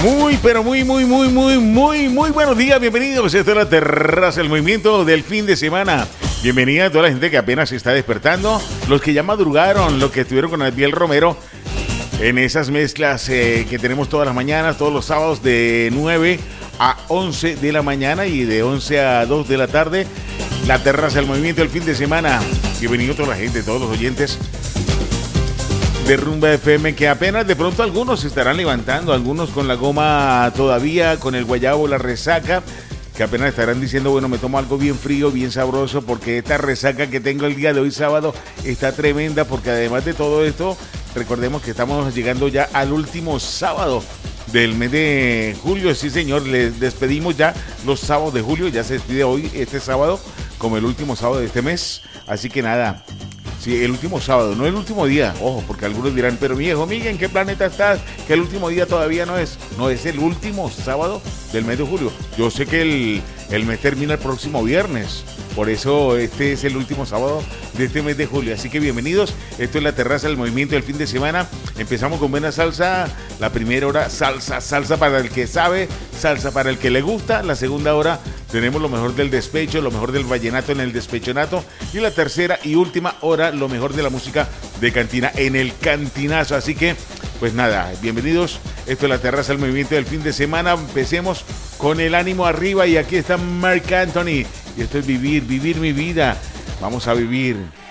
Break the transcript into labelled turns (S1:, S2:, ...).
S1: Muy, pero muy buenos días, bienvenidos. Esta es la terraza, el movimiento del fin de semana. Bienvenida a toda la gente que apenas se está despertando, los que ya madrugaron, los que estuvieron con Adriel Romero en esas mezclas que tenemos todas las mañanas, todos los sábados de 9 a 11 de la mañana y de 11 a 2 de la tarde. La terraza, el movimiento del fin de semana. Bienvenido a toda la gente, todos los oyentes de Rumba FM, que apenas de pronto algunos se estarán levantando, algunos con la goma todavía, con el guayabo, la resaca, que apenas estarán diciendo, bueno, me tomo algo bien frío, bien sabroso, porque esta resaca que tengo el día de hoy sábado está tremenda, porque además de todo esto, recordemos que estamos llegando ya al último sábado del mes de julio. Sí, señor, les despedimos ya los sábados de julio, ya se despide hoy este sábado como el último sábado de este mes, así que nada. Sí, el último sábado, no el último día, ojo, porque algunos dirán, pero mi viejo, Miguel, ¿en qué planeta estás? Que el último día todavía no es el último sábado del mes de julio. Yo sé que el mes termina el próximo viernes, por eso este es el último sábado de este mes de julio. Así que bienvenidos, esto es la terraza del movimiento del fin de semana. Empezamos con buena salsa, la primera hora salsa para el que sabe, salsa para el que le gusta. La segunda hora tenemos lo mejor del despecho, lo mejor del vallenato en el despechonato. Y la tercera y última hora, lo mejor de la música de cantina en el cantinazo. Así que, pues nada, bienvenidos. Esto es la terraza del movimiento del fin de semana. Empecemos con el ánimo arriba y aquí está Marc Anthony. Y esto es vivir mi vida. Vamos a vivir.